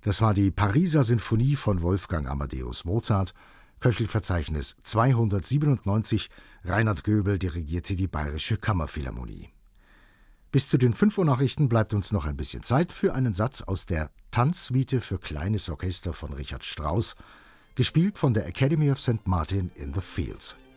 Das war die Pariser Sinfonie von Wolfgang Amadeus Mozart, Köchelverzeichnis 297, Reinhard Göbel dirigierte die Bayerische Kammerphilharmonie. Bis zu den 5 Uhr Nachrichten bleibt uns noch ein bisschen Zeit für einen Satz aus der Tanzsuite für kleines Orchester von Richard Strauss, gespielt von der Academy of St. Martin in the Fields.